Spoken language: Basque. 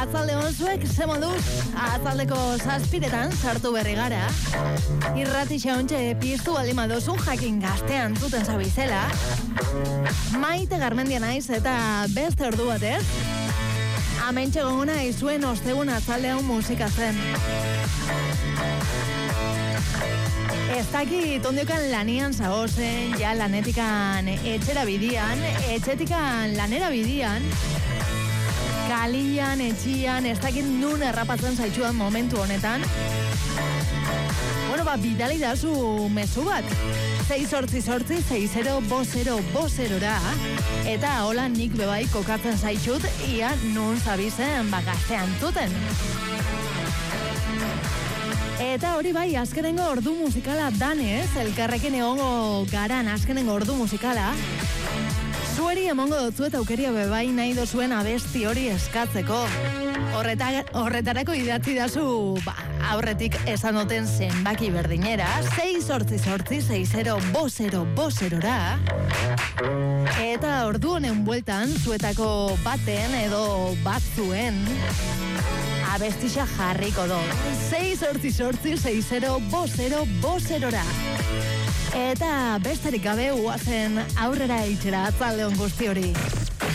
Atzalde zuek ze moduz, atzaldeko zazpiretan sartu berri gara. Irratixa ontxe piztu baldin badozun jakin gaztean zuten zabizela. Maite Garmendia naiz eta beste ordu batez. Hementxe gogona izuen ostegun atzaldean musika zen. Ez dakit ondiokan lanian zagozen, ja lanetikan etxera bidian, etxetikan lanera bidian, kalian, etxian, ez dakit nun errapatzen zaitxuan momentu honetan. Bueno, bidali dazu mezu bat. 688-60-50-50-ra. Eta hola nik bebai kokatzen zaitxut, ia nun zabizen gaztean zuten. Eta hori bai, azkenengo ordu musikala danez, elkarrekin egongo garan azkenengo ordu musikala. Zueri emongo dutzu eta aukeria bebai nahi dozuen abesti hori eskatzeko. Horretarako idatzi dazu, aurretik esan duten zenbaki berdinera, 688-60-50-50-ra. Eta ordu honen bueltan, zuetako baten edo batzuen abestixa jarriko do. 688-60-50-50-ra. Eta besterik gabe uazen aurrera itxera atzaldeon guzti hori.